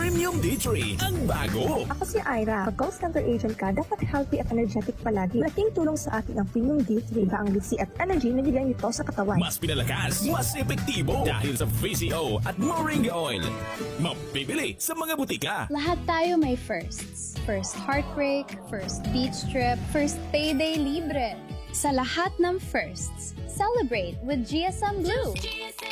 Premium D3, ang bago. Ako si Ira. Pag call center agent ka, dapat healthy at energetic palagi. Malaking tulong sa atin ang Premium D3 ba ang lisi at energy na bigay nito sa katawan. Mas pinalakas, mas epektibo dahil sa VCO at Moringa Oil. Mabibili sa mga butika. Lahat tayo may firsts. First heartbreak, first beach trip, first payday libre. Sa lahat ng firsts, celebrate with GSM Blue.